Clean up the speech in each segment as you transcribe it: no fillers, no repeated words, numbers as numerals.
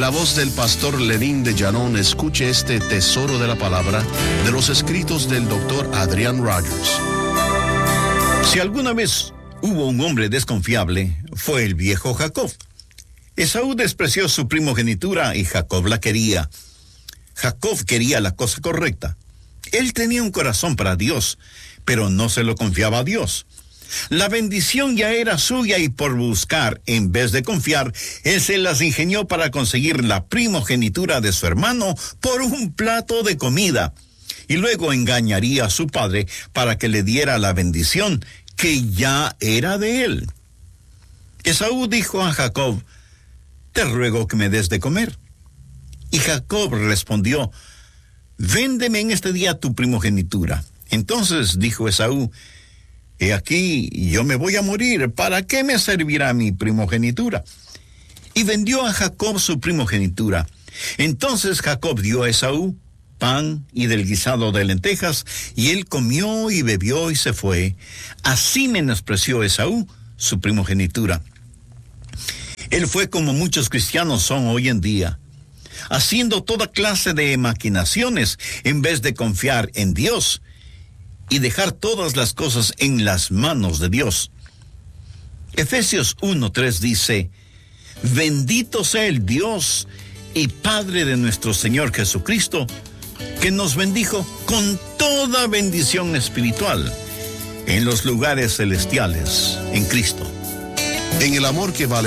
la voz del pastor Lenín de Llanón, escuche este tesoro de la palabra de los escritos del doctor Adrian Rogers. Si alguna vez hubo un hombre desconfiable, fue el viejo Jacob. Esaú despreció su primogenitura y Jacob la quería. Jacob quería la cosa correcta. Él tenía un corazón para Dios, pero no se lo confiaba a Dios. La bendición ya era suya y por buscar, en vez de confiar, él se las ingenió para conseguir la primogenitura de su hermano por un plato de comida. Y luego engañaría a su padre para que le diera la bendición que ya era de él. Esaú dijo a Jacob: «Te ruego que me des de comer». Y Jacob respondió: «Véndeme en este día tu primogenitura». Entonces dijo Esaú: «He aquí, yo me voy a morir, ¿para qué me servirá mi primogenitura?». Y vendió a Jacob su primogenitura. Entonces Jacob dio a Esaú pan y del guisado de lentejas, y él comió y bebió y se fue. Así menospreció Esaú su primogenitura. Él fue como muchos cristianos son hoy en día, haciendo toda clase de maquinaciones en vez de confiar en Dios y dejar todas las cosas en las manos de Dios. Efesios 1:3 dice: «Bendito sea el Dios y Padre de nuestro Señor Jesucristo, que nos bendijo con toda bendición espiritual en los lugares celestiales en Cristo». En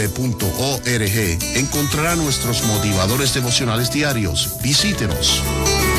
elamorquevale.org encontrará nuestros motivadores devocionales diarios. Visítenos.